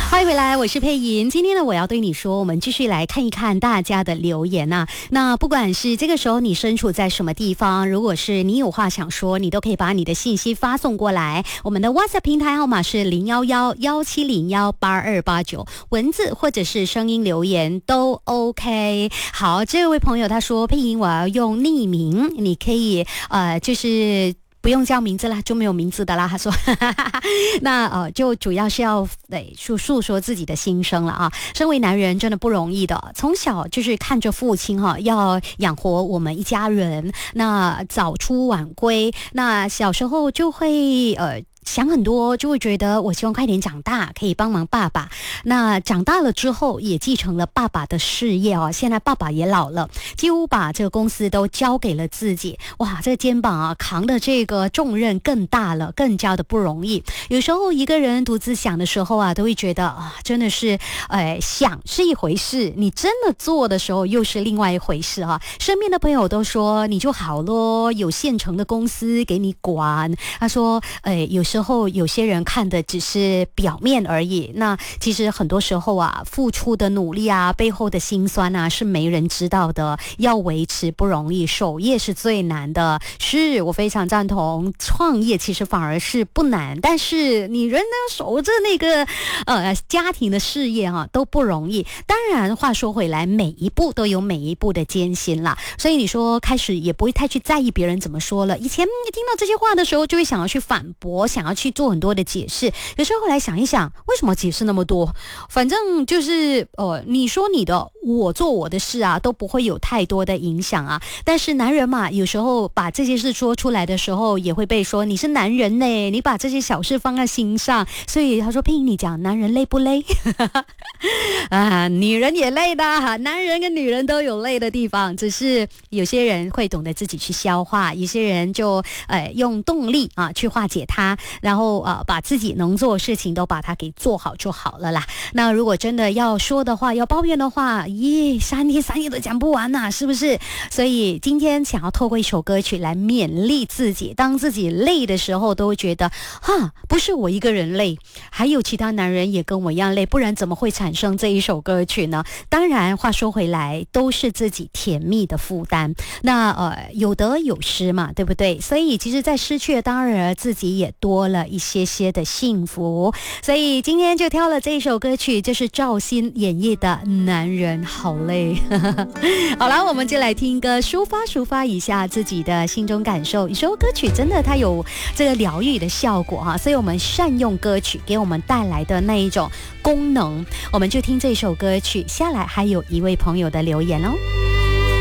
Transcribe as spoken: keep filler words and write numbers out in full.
欢迎回来，我是佩莹。今天呢，我要对你说，我们继续来看一看大家的留言啊。那不管是这个时候你身处在什么地方，如果是你有话想说，你都可以把你的信息发送过来。我们的 WhatsApp 平台号码是零一一一七零一八二八九，文字或者是声音留言都 OK。好，这位朋友他说，佩莹，我要用匿名，你可以呃，就是。不用叫名字啦，就没有名字的啦。他说，那呃，就主要是要对诉诉说自己的心声了啊。身为男人真的不容易的，从小就是看着父亲哈、啊，要养活我们一家人，那早出晚归，那小时候就会呃。想很多，就会觉得我希望快点长大，可以帮忙爸爸。那长大了之后，也继承了爸爸的事业哦。现在爸爸也老了，几乎把这个公司都交给了自己。哇，这个肩膀啊，扛的这个重任更大了，更加的不容易。有时候一个人独自想的时候啊，都会觉得啊，真的是，呃，想是一回事，你真的做的时候又是另外一回事啊。身边的朋友都说你就好咯，有现成的公司给你管。他说，呃，有时候。之后有些人看的只是表面而已，那其实很多时候啊，付出的努力啊，背后的辛酸啊，是没人知道的。要维持不容易，守业是最难的。是我非常赞同，创业其实反而是不难，但是你仍然守着那个呃家庭的事业哈、啊，都不容易。当然，话说回来，每一步都有每一步的艰辛啦。所以你说开始也不会太去在意别人怎么说了。以前你听到这些话的时候，就会想要去反驳，想要。要去做很多的解释，有时候后来想一想，为什么解释那么多？反正就是呃，你说你的，我做我的事啊，都不会有太多的影响啊。但是男人嘛，有时候把这些事说出来的时候，也会被说你是男人呢，你把这些小事放在心上。所以他说：“佩莹，你讲男人累不累？啊，女人也累的，男人跟女人都有累的地方，只是有些人会懂得自己去消化，有些人就呃用动力啊去化解它。”然后呃，把自己能做的事情都把它给做好就好了啦。那如果真的要说的话，要抱怨的话，咦，三天三夜都讲不完呐、啊，是不是？所以今天想要透过一首歌曲来勉励自己，当自己累的时候，都会觉得哈，不是我一个人累，还有其他男人也跟我一样累，不然怎么会产生这一首歌曲呢？当然，话说回来，都是自己甜蜜的负担。那呃，有得有失嘛，对不对？所以其实，在失去的当然自己也多了一些些的幸福，所以今天就挑了这首歌曲，就是赵鑫演绎的《男人好累》。好了，我们就来听歌，抒发抒发一下自己的心中感受。有时候歌曲真的它有这个疗愈的效果哈、啊，所以我们善用歌曲给我们带来的那一种功能。我们就听这首歌曲，下来还有一位朋友的留言哦。